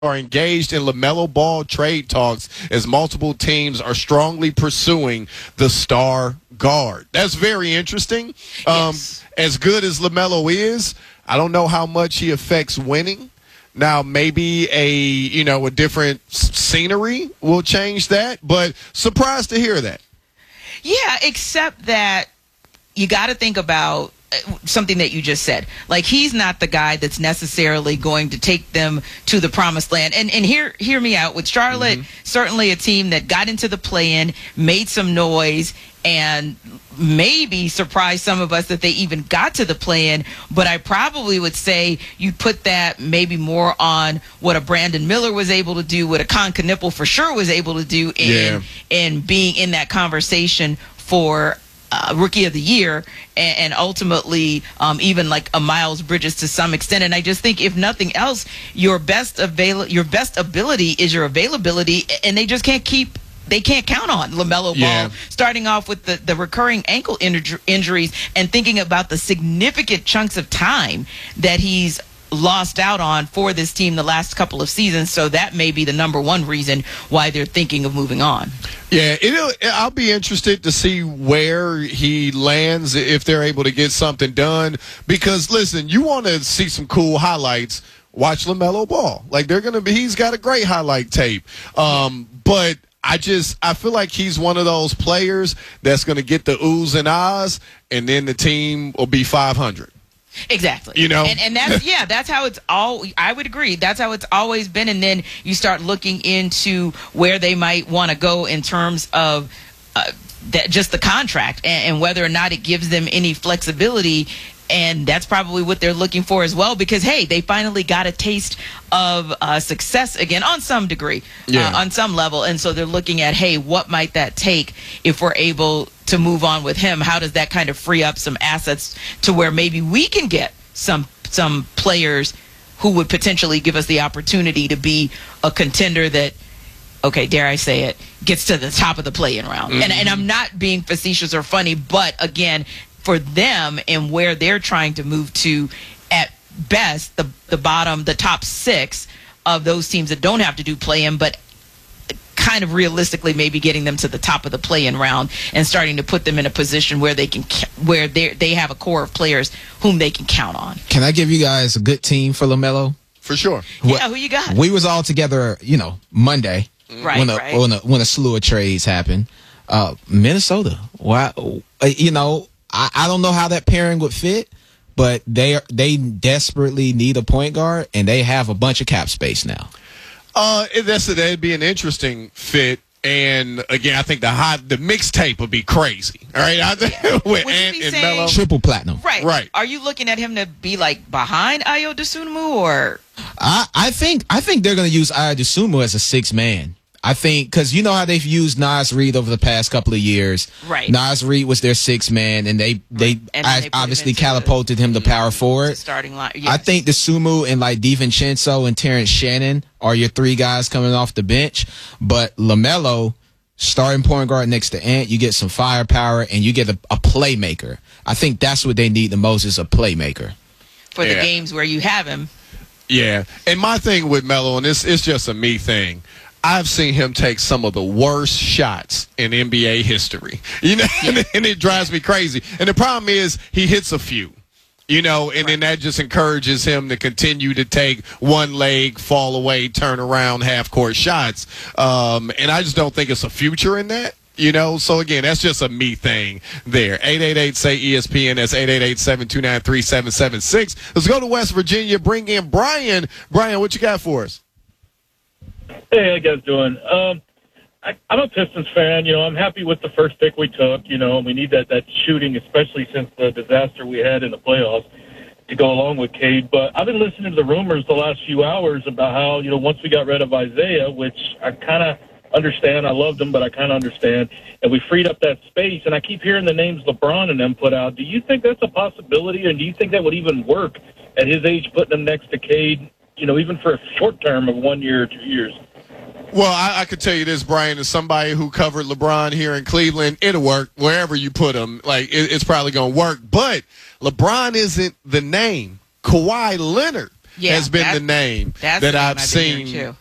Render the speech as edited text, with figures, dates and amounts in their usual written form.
are engaged in LaMelo Ball trade talks as multiple teams are strongly pursuing the star guard. That's very interesting. Yes. As good as LaMelo is, I don't know how much he affects winning. Now, maybe a different scenery will change that, but surprised to hear that. Yeah, except that you got to think about something that you just said. Like, he's not the guy that's necessarily going to take them to the promised land. And hear me out. With Charlotte, certainly a team that got into the play-in, made some noise, and maybe surprised some of us that they even got to the play-in. But I probably would say you put that maybe more on what a Brandon Miller was able to do, what a Con Knipple for sure was able to do in being in that conversation for Rookie of the Year, and ultimately even like a Miles Bridges to some extent. And I just think, if nothing else, your best ability is your availability, and they just can't count on LaMelo Ball, starting off with the recurring ankle injuries, and thinking about the significant chunks of time that he's lost out on for this team the last couple of seasons. So that may be the number one reason why they're thinking of moving on. Yeah, I'll be interested to see where he lands, if they're able to get something done. Because, listen, you want to see some cool highlights, watch LaMelo Ball. Like, he's got a great highlight tape. But I feel like he's one of those players that's going to get the oohs and ahs, and then the team will be 500. Exactly. And that's how it's I would agree. That's how it's always been. And then you start looking into where they might want to go in terms of just the contract and whether or not it gives them any flexibility. And that's probably what they're looking for as well, because, hey, they finally got a taste of success again on some degree, on some level. And so they're looking at, hey, what might that take if we're able to move on with him? How does that kind of free up some assets to where maybe we can get some players who would potentially give us the opportunity to be a contender that, okay, dare I say it, gets to the top of the play-in round. And I'm not being facetious or funny, but again, for them and where they're trying to move to, at best, the top six of those teams that don't have to do play-in, but kind of realistically maybe getting them to the top of the play-in round and starting to put them in a position where they have a core of players whom they can count on. Can I give you guys a good team for LaMelo? For sure. Yeah, who you got? We was all together, Monday, right, when a slew of trades happened. Minnesota. Why? I don't know how that pairing would fit, but they desperately need a point guard, and they have a bunch of cap space now. That'd be an interesting fit. And again, I think the mixtape would be crazy. All right, with Ant and Melo, triple platinum. Right. Are you looking at him to be like behind Ayo Dosunmu, or? I think they're going to use Ayo Dosunmu as a 6-man. I think because you know how they've used Naz Reid over the past couple of years. Right. Naz Reid was their 6-man, and they obviously catapulted him to power forward. Starting line. Yes. I think Dosunmu and like DiVincenzo and Terrence Shannon are your 3 guys coming off the bench. But LaMelo, starting point guard next to Ant, you get some firepower and you get a playmaker. I think that's what they need the most, is a playmaker for the games where you have him. Yeah, and my thing with Melo, and it's just a me thing, I've seen him take some of the worst shots in NBA history, and it drives me crazy. And the problem is he hits a few, and then that just encourages him to continue to take one leg, fall away, turn around, half-court shots. And I just don't think it's a future in that. So again, that's just a me thing there. 888-SAY-ESPN. That's 888-729-3776. Let's go to West Virginia. Bring in Brian. Brian, what you got for us? Hey, how you guys doing? I'm a Pistons fan. I'm happy with the first pick we took. And we need that shooting, especially since the disaster we had in the playoffs, to go along with Cade. But I've been listening to the rumors the last few hours about how, once we got rid of Isaiah, which I kind of understand. I loved him, but I kind of understand. And we freed up that space. And I keep hearing the names LeBron and them put out. Do you think that's a possibility? And do you think that would even work at his age, putting him next to Cade, even for a short term of 1 year or 2 years? Well, I could tell you this, Brian, as somebody who covered LeBron here in Cleveland, it'll work wherever you put him. Like, it's probably going to work. But LeBron isn't the name. Kawhi Leonard has been the name that I've seen